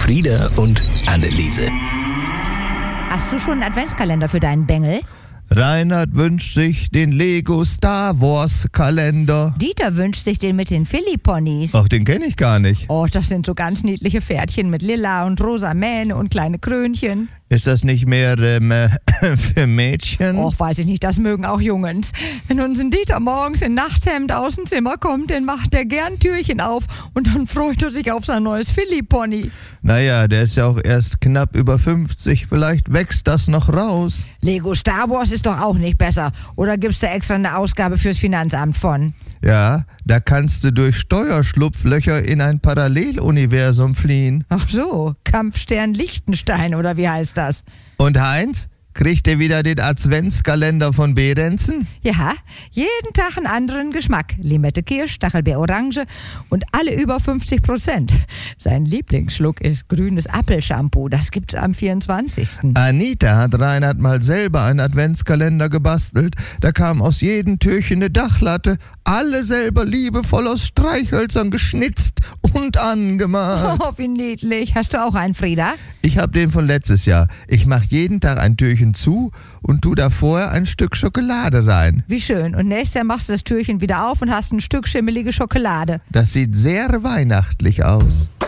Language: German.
Frieda und Anneliese. Hast du schon einen Adventskalender für deinen Bengel? Reinhard wünscht sich den Lego Star Wars Kalender. Dieter wünscht sich den mit den Philly-Ponys. Ach, den kenne ich gar nicht. Oh, das sind so ganz niedliche Pferdchen mit lila und rosa Mähne und kleine Krönchen. Ist das nicht mehr für Mädchen? Och, weiß ich nicht, das mögen auch Jungens. Wenn unser Dieter morgens in Nachthemd aus dem Zimmer kommt, dann macht er gern Türchen auf und dann freut er sich auf sein neues Philly-Pony. Naja, der ist ja auch erst knapp über 50. Vielleicht wächst das noch raus. Lego Star Wars ist doch auch nicht besser. Oder gibt's da extra eine Ausgabe fürs Finanzamt von? Ja, da kannst du durch Steuerschlupflöcher in ein Paralleluniversum fliehen. Ach so, Kampfstern Liechtenstein oder wie heißt das? Und Heinz, kriegt ihr wieder den Adventskalender von Behrensen? Ja, jeden Tag einen anderen Geschmack. Limette Kirsch, Stachelbeer Orange und alle über 50%. Sein Lieblingsschluck ist grünes Apfelshampoo. Das gibt's am 24. Anita hat Reinhard mal selber einen Adventskalender gebastelt. Da kam aus jedem Türchen eine Dachlatte. Alle selber liebevoll aus Streichhölzern geschnitzt und angemalt. Oh, wie niedlich. Hast du auch einen, Frieda? Ich hab den von letztes Jahr. Ich mach jeden Tag ein Türchen zu und tu da vorher ein Stück Schokolade rein. Wie schön. Und nächstes Jahr machst du das Türchen wieder auf und hast ein Stück schimmelige Schokolade. Das sieht sehr weihnachtlich aus.